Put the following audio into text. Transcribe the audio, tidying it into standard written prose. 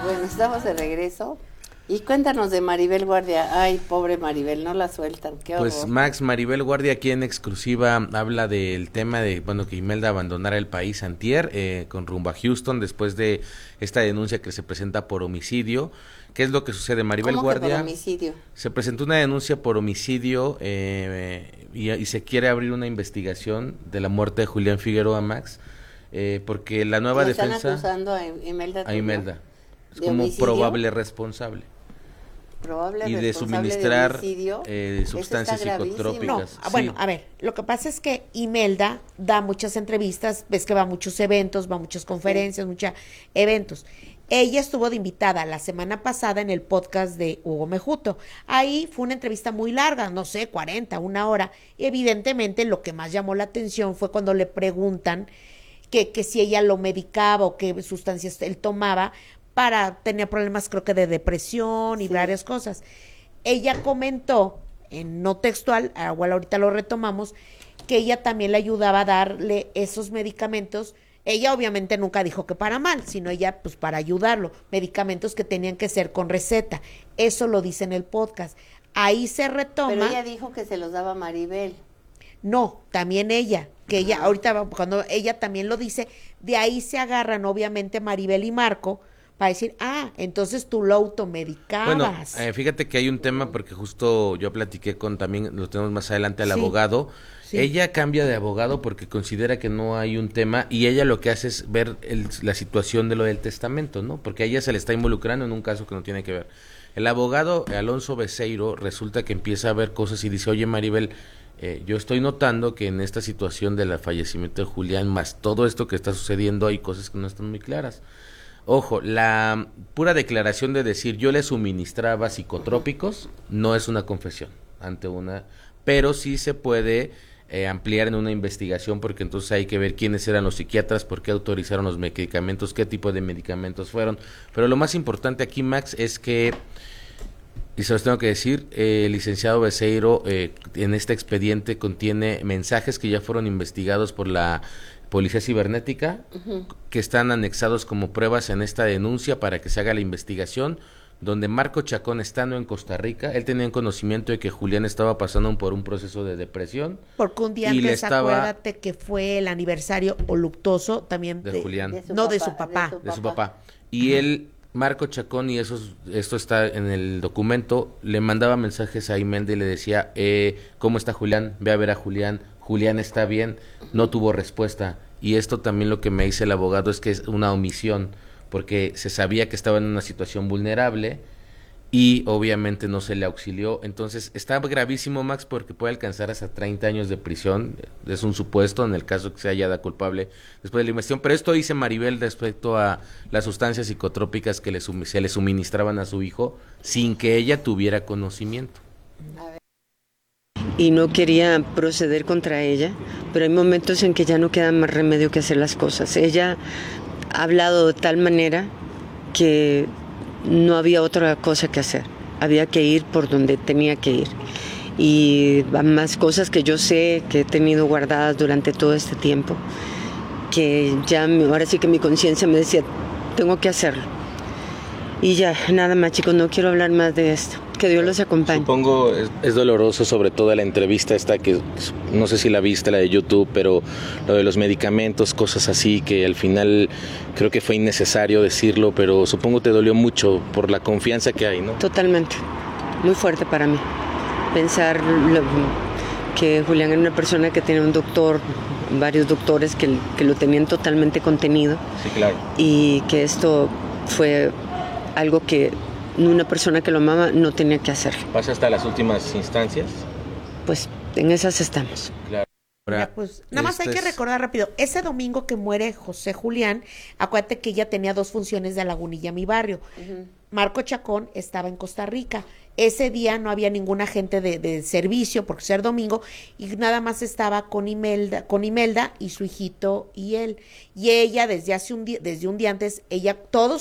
Bueno, estamos de regreso. Y cuéntanos de Maribel Guardia. Ay, pobre Maribel, no la sueltan, qué horror. Pues Max, Maribel Guardia aquí en exclusiva habla del tema de, bueno, que Imelda abandonara el país antier, con rumbo a Houston, después de esta denuncia que se presenta por homicidio. ¿Qué es lo que sucede? Maribel ¿Cómo Guardia, que por homicidio? se presentó una denuncia por homicidio y se quiere abrir una investigación de la muerte de Julián Figueroa, Max, porque la nueva defensa... Están acusando a Imelda. A Imelda, es como homicidio, probable responsable. Y de suministrar sustancias psicotrópicas. No, bueno, a ver, lo que pasa es que Imelda da muchas entrevistas, ves que va a muchos eventos, va a muchas conferencias, muchos eventos. Ella estuvo de invitada la semana pasada en el podcast de Hugo Mejuto. Ahí fue una entrevista muy larga, no sé, 40, una hora. Y evidentemente lo que más llamó la atención fue cuando le preguntan que si ella lo medicaba o qué sustancias él tomaba, tenía problemas creo que de depresión y varias cosas. Ella comentó, en no textual, igual ahorita lo retomamos, que ella también le ayudaba a darle esos medicamentos. Ella obviamente nunca dijo que para mal, sino ella pues para ayudarlo, medicamentos que tenían que ser con receta. Eso lo dice en el podcast. Ahí se retoma. Pero ella dijo que se los daba Maribel. No, también ella, que ella, ahorita cuando ella también lo dice, de ahí se agarran obviamente Maribel y Marco, para decir, entonces tú lo automedicabas. Bueno, fíjate que hay un tema, porque justo yo platiqué también lo tenemos más adelante al abogado. Sí. Ella cambia de abogado porque considera que no hay un tema, y ella lo que hace es ver la situación de lo del testamento, ¿no? Porque a ella se le está involucrando en un caso que no tiene que ver. El abogado Alonso Beceiro resulta que empieza a ver cosas y dice, oye Maribel, yo estoy notando que en esta situación del fallecimiento de Julián, más todo esto que está sucediendo, hay cosas que no están muy claras. Ojo, la pura declaración de decir yo le suministraba psicotrópicos no es una confesión pero sí se puede ampliar en una investigación, porque entonces hay que ver quiénes eran los psiquiatras, por qué autorizaron los medicamentos, qué tipo de medicamentos fueron. Pero lo más importante aquí, Max, es que, y se los tengo que decir, el licenciado Beceiro en este expediente contiene mensajes que ya fueron investigados por la Policía Cibernética, que están anexados como pruebas en esta denuncia para que se haga la investigación, donde Marco Chacón, estando en Costa Rica, él tenía conocimiento de que Julián estaba pasando por un proceso de depresión. Porque un día antes, acuérdate que fue el aniversario o luctuoso también de Julián. De su papá. Y él, Marco Chacón, y esto está en el documento, le mandaba mensajes a Imelda y le decía, ¿cómo está Julián? Ve a ver a Julián. Julián está bien, no tuvo respuesta. Y esto también lo que me dice el abogado es que es una omisión, porque se sabía que estaba en una situación vulnerable y obviamente no se le auxilió. Entonces está gravísimo, Max, porque puede alcanzar hasta 30 años de prisión. Es un supuesto en el caso que se haya dado culpable después de la investigación. Pero esto dice Maribel respecto a las sustancias psicotrópicas que se le suministraban a su hijo sin que ella tuviera conocimiento. Y no quería proceder contra ella, pero hay momentos en que ya no queda más remedio que hacer las cosas. Ella ha hablado de tal manera que no había otra cosa que hacer, había que ir por donde tenía que ir. Y más cosas que yo sé que he tenido guardadas durante todo este tiempo, que ya ahora sí que mi conciencia me decía, tengo que hacerlo. Y ya, nada más, chicos, no quiero hablar más de esto. Que Dios los acompañe. Supongo es doloroso, sobre todo la entrevista esta que no sé si la viste, la de YouTube, pero lo de los medicamentos, cosas así, que al final creo que fue innecesario decirlo, pero supongo te dolió mucho por la confianza que hay, ¿no? Totalmente, muy fuerte para mí. Pensar que Julián era una persona que tenía un doctor, varios doctores que lo tenían totalmente contenido. Sí, claro. Y que esto fue algo que una persona que lo amaba no tenía que hacer. ¿Pasa hasta las últimas instancias? Pues en esas estamos. Claro. Mira, pues nada más hay que recordar rápido, ese domingo que muere José Julián, acuérdate que ella tenía 2 funciones de Lagunilla, mi barrio. Marco Chacón estaba en Costa Rica. Ese día no había ningún agente de servicio por ser domingo y nada más estaba con Imelda y su hijito y él. Y ella desde un día antes, ella todos